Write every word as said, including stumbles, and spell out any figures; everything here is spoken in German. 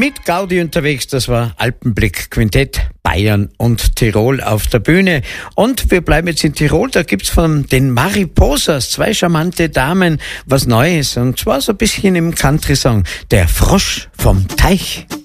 Mit Gaudi unterwegs, das war Alpenblick Quintett, Bayern und Tirol auf der Bühne. Und wir bleiben jetzt in Tirol, da gibt's von den Mariposas zwei charmante Damen was Neues. Und zwar so ein bisschen im Country-Song, der Frosch vom Teich.